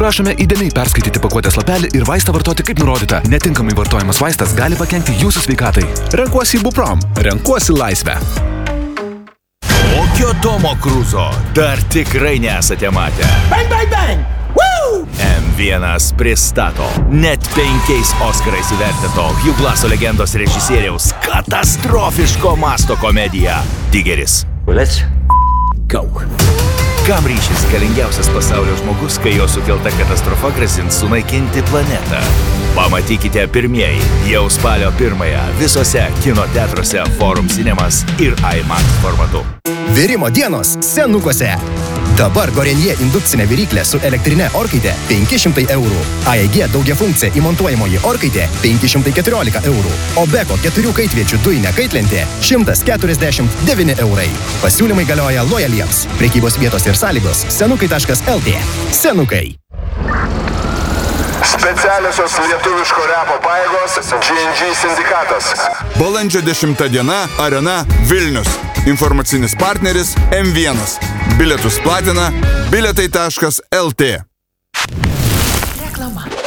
Prašome įdėmiai perskaityti pakuotės lapelį ir vaistą vartoti kaip nurodyta. Netinkamai vartojamas vaistas gali pakenkti jūsų sveikatai. Renkuosi Ibuprom, renkuosi laisvę. Kokio Tomo Cruzo dar tikrai nesate matę. Bang, bang, bang! Woo! M1 pristato net 5 Oskarais įvertinto Hugh Glasso legendos režisieriaus katastrofiško masto komediją Tigeris. Let's go. Kam ryšis galingiausias pasaulio žmogus, kai jo sukelta katastrofa grasins sunaikinti planetą? Pamatykite pirmieji jau spalio 1 visose kino teatruose Forum Cinemas ir IMAX formatu. Virimo dienos Senukuose. Dabar Gorenje indukcinė viryklė su elektrinė orkaitė 500 eurų. AEG daugiafunkcija įmontuojamoji orkaitė 514 eurų. O Beko 4 kaitviečių dujinė kaitlentė 149 eurai. Pasiūlymai galioja lojaliems. Prekybos vietos ir sąlygos senukai.lt. Senukai. Specialiosios lietuviško repo pajėgos G&G sindikatas. Balandžio 10 diena, Arena, Vilnius. Informacinis partneris M1. Bilietus platina bilietai.lt.